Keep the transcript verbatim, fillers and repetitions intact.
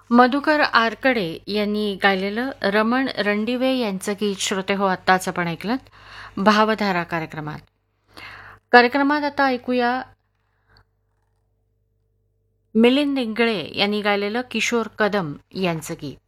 मधुकर आरकडे यांनी गायलेलं रमण रणदिवे यांचं गीत श्रोते हो आत्ताच आपण ऐकलं भावधारा कार्यक्रमात. कार्यक्रमात आता ऐकूया मिलिंद इंगळे यांनी गायलेलं किशोर कदम यांचं गीत.